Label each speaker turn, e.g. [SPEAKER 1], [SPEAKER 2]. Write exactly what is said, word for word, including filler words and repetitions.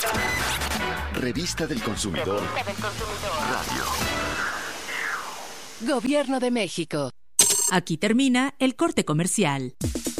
[SPEAKER 1] Revista del Consumidor. Revista del Consumidor. Radio.
[SPEAKER 2] Gobierno de México.
[SPEAKER 3] Aquí termina el corte comercial.